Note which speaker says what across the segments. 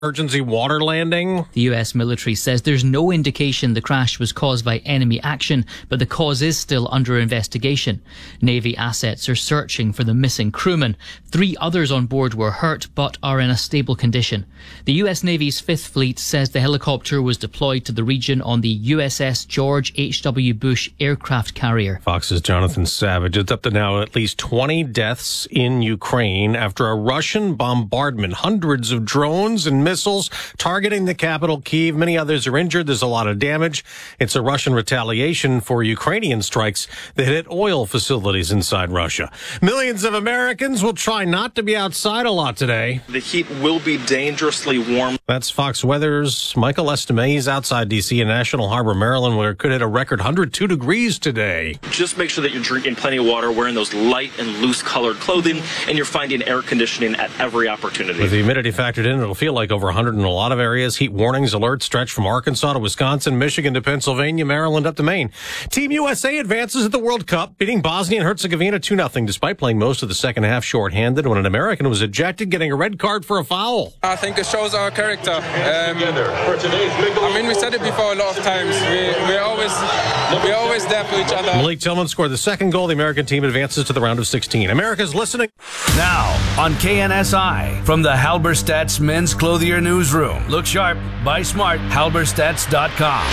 Speaker 1: emergency water landing.
Speaker 2: The U.S. military says there's no indication the crash was caused by enemy action, but the cause is still under investigation. Navy assets are searching for the missing crewman. 3 others on board were hurt, but are in a stable condition. The U.S. Navy's 5th Fleet says the helicopter was deployed to the region on the USS George H.W. Bush aircraft carrier.
Speaker 1: Fox's Jonathan Savage. It's up to now at least 20 deaths in Ukraine after a Russian bombardment. Hundreds of drones and missiles targeting the capital, Kyiv. Many others are injured. There's a lot of damage. It's a Russian retaliation for Ukrainian strikes that hit oil facilities inside Russia. Millions of Americans will try not to be outside a lot today.
Speaker 3: The heat will be dangerously warm.
Speaker 1: That's Fox Weather's Michael Estime. He's outside D.C. in National Harbor, Maryland, where it could hit a record 102 degrees today.
Speaker 3: Just make sure that you're drinking plenty of water, wearing those light and loose colored clothing, and you're finding air conditioning at every opportunity.
Speaker 1: With the humidity factored in, it'll feel like over 100 in a lot of areas. Heat warnings, alerts stretch from Arkansas to Wisconsin, Michigan to Pennsylvania, Maryland up to Maine. Team USA advances at the World Cup, beating Bosnia and Herzegovina 2-0, despite playing most of the second half shorthanded when an American was ejected, getting a red card for a foul.
Speaker 4: I think it shows our character. We said it before a lot of times. We're always there for each other.
Speaker 1: Malik Tillman scored the second goal. The American team advances to the round of 16. America's listening.
Speaker 5: Now on KNSI from the Halberstadt's Men's Clothier Newsroom. Look sharp, buy smart, halberstadt.com.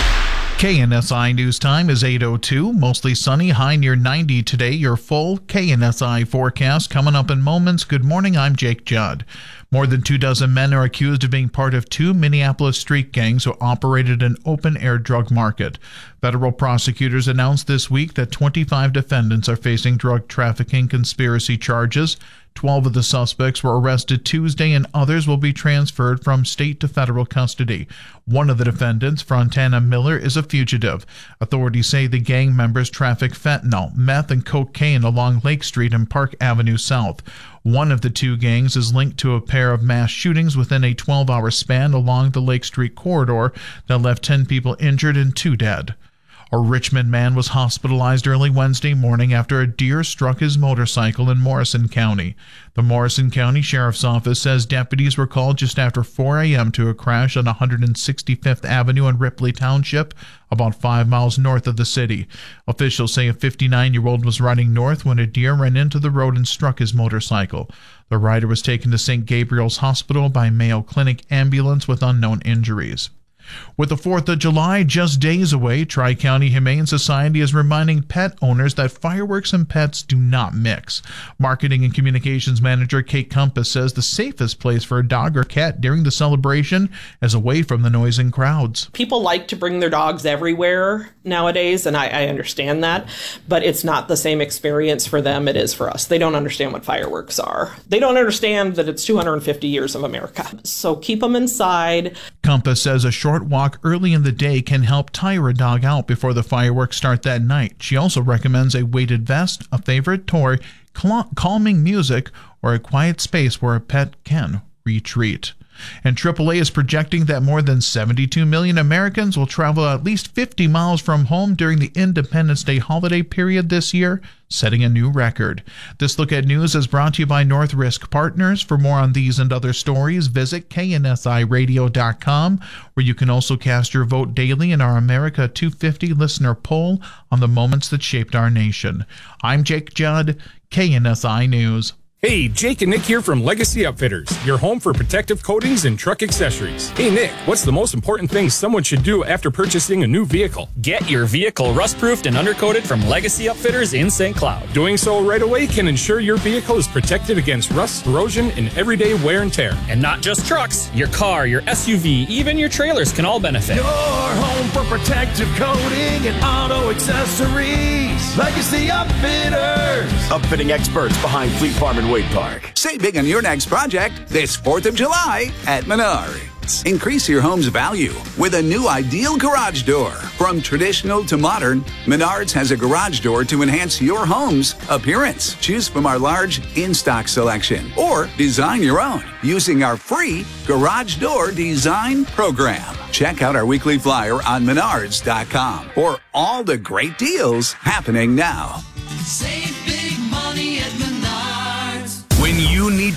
Speaker 6: KNSI News Time is 8:02. Mostly sunny, high near 90 today. Your full KNSI forecast coming up in moments. Good morning, I'm Jake Judd. More than 24 men are accused of being part of 2 Minneapolis street gangs who operated an open-air drug market. Federal prosecutors announced this week that 25 defendants are facing drug trafficking conspiracy charges. 12 of the suspects were arrested Tuesday, and others will be transferred from state to federal custody. One of the defendants, Frontana Miller, is a fugitive. Authorities say the gang members traffic fentanyl, meth, and cocaine along Lake Street and Park Avenue South. One of the 2 gangs is linked to a pair of mass shootings within a 12-hour span along the Lake Street corridor that left 10 people injured and 2 dead. A Richmond man was hospitalized early Wednesday morning after a deer struck his motorcycle in Morrison County. The Morrison County Sheriff's Office says deputies were called just after 4 a.m. to a crash on 165th Avenue in Ripley Township, about 5 miles north of the city. Officials say a 59-year-old was riding north when a deer ran into the road and struck his motorcycle. The rider was taken to St. Gabriel's Hospital by Mayo Clinic ambulance with unknown injuries. With the 4th of July just days away, Tri-County Humane Society is reminding pet owners that fireworks and pets do not mix. Marketing and Communications Manager Kate Compass says the safest place for a dog or cat during the celebration is away from the noise and crowds.
Speaker 7: People like to bring their dogs everywhere nowadays, and I understand that, but it's not the same experience for them it is for us. They don't understand what fireworks are. They don't understand that it's 250 years of America. So keep them inside.
Speaker 6: Compass says a short walk early in the day can help tire a dog out before the fireworks start that night. She also recommends a weighted vest, a favorite toy, calming music, or a quiet space where a pet can retreat. And AAA is projecting that more than 72 million Americans will travel at least 50 miles from home during the Independence Day holiday period this year, setting a new record. This Look at News is brought to you by North Risk Partners. For more on these and other stories, visit KNSIRadio.com, where you can also cast your vote daily in our America 250 listener poll on the moments that shaped our nation. I'm Jake Judd, KNSI News.
Speaker 8: Hey, Jake and Nick here from Legacy Upfitters, your home for protective coatings and truck accessories. Hey Nick, what's the most important thing someone should do after purchasing a new vehicle?
Speaker 9: Get your vehicle rust-proofed and undercoated from Legacy Upfitters in St. Cloud.
Speaker 8: Doing so right away can ensure your vehicle is protected against rust, corrosion, and everyday wear and tear.
Speaker 9: And not just trucks, your car, your SUV, even your trailers can all benefit.
Speaker 10: Your home for protective coating and auto accessories. Legacy Upfitters.
Speaker 11: Upfitting experts behind Fleet Farm and Wade Park.
Speaker 12: Save big on your next project this 4th of July at Menards. Increase your home's value with a new ideal garage door. From traditional to modern, Menards has a garage door to enhance your home's appearance. Choose from our large in-stock selection or design your own using our free Garage Door Design Program. Check out our weekly flyer on Menards.com for all the great deals happening now.
Speaker 10: Save big money at Menards.
Speaker 5: When you need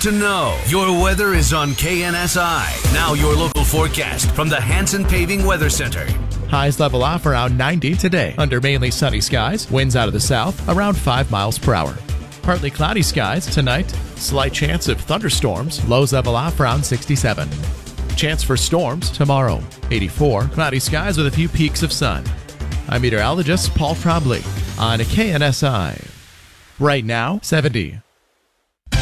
Speaker 5: to know. Your weather is on KNSI. Now your local forecast from the Hanson Paving Weather Center.
Speaker 13: Highs level off around 90 today. Under mainly sunny skies, winds out of the south around 5 miles per hour. Partly cloudy skies tonight. Slight chance of thunderstorms. Lows level off around 67. Chance for storms tomorrow. 84. Cloudy skies with a few peaks of sun. I'm meteorologist Paul Trombley on KNSI. Right now, 70.